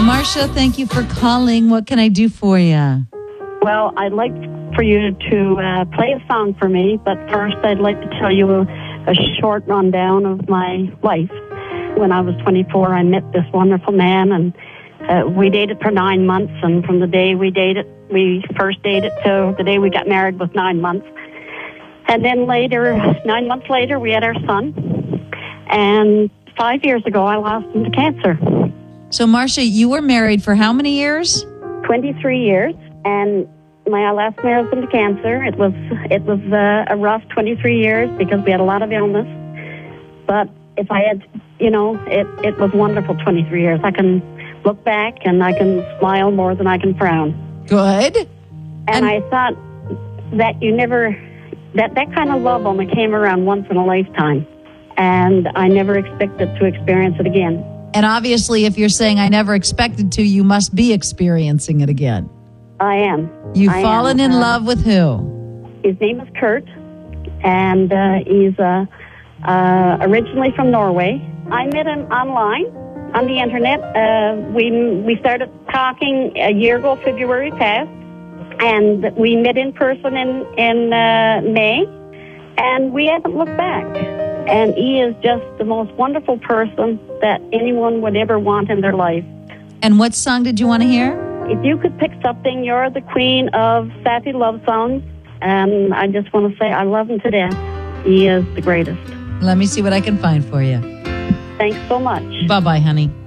Marcia, thank you for calling. What can I do for you? Well, I'd like for you to play a song for me, but first I'd like to tell you a short rundown of my life. When I was 24, I met this wonderful man, and we dated for 9 months, and from the day we first dated till the day we got married was 9 months. And then later, 9 months later, we had our son, and 5 years ago, I lost him to cancer. So, Marcia, you were married for how many years? 23 years, and I lost my husband to cancer. It was a rough 23 years because we had a lot of illness. But if I had, it was wonderful 23 years. I can look back and I can smile more than I can frown. Good. And I thought that that kind of love only came around once in a lifetime. And I never expected to experience it again. And obviously, if you're saying I never expected to, you must be experiencing it again. I am. You've fallen in love with who? His name is Kurt, and he's originally from Norway. I met him online on the internet. We started talking a year ago, February passed, and we met in person in May, and we haven't looked back. And he is just the most wonderful person that anyone would ever want in their life. And what song did you want to hear? If you could pick something, you're the queen of sappy love songs. And I just want to say I love him to death. He is the greatest. Let me see what I can find for you. Thanks so much. Bye-bye, honey.